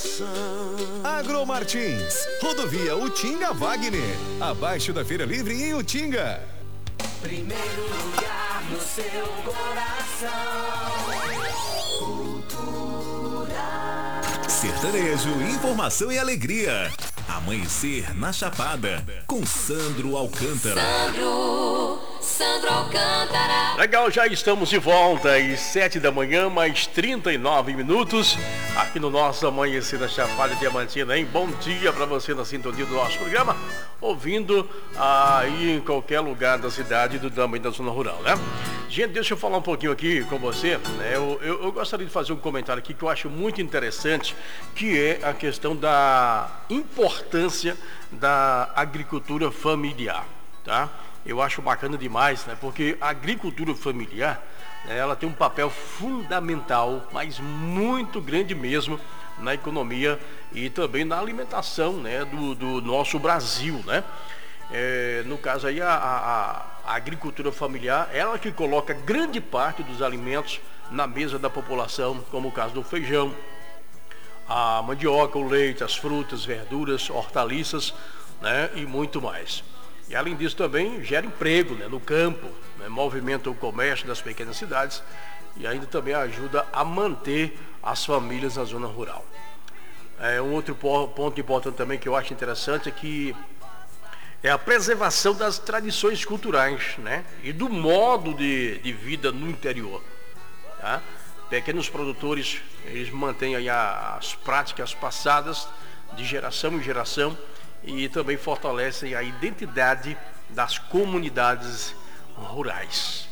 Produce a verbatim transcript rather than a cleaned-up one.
Agromartins, rodovia Utinga Wagner, abaixo da Feira Livre em Utinga. Primeiro lugar no seu coração. Cultura. Sertanejo, informação e alegria. Amanhecer na Chapada, com Sandro Alcântara. Sandro, Sandro Alcântara. Legal, já estamos de volta às sete da manhã, mais trinta e nove minutos, aqui no nosso Amanhecer na Chapada Diamantina, hein? Bom dia para você na sintonia do nosso programa, ouvindo aí em qualquer lugar da cidade do também da zona rural, né? Gente, deixa eu falar um pouquinho aqui com você, né? Eu, eu, eu gostaria de fazer um comentário aqui que eu acho muito interessante, que é a questão da importância da agricultura familiar, tá? Eu acho bacana demais, né? Porque a agricultura familiar, né, ela tem um papel fundamental, mas muito grande mesmo, na economia e também na alimentação, né, do, do nosso Brasil, né? É, no caso aí, a, a, a agricultura familiar, ela que coloca grande parte dos alimentos na mesa da população, como o caso do feijão, a mandioca, o leite, as frutas, verduras, hortaliças, né, e muito mais. E além disso também gera emprego, né, no campo, né, movimenta o comércio das pequenas cidades e ainda também ajuda a manter as famílias na zona rural. É, um outro ponto importante também que eu acho interessante é que é a preservação das tradições culturais, né, e do modo de, de vida no interior, tá? Pequenos produtores, eles mantêm aí as práticas passadas de geração em geração e também fortalecem a identidade das comunidades rurais.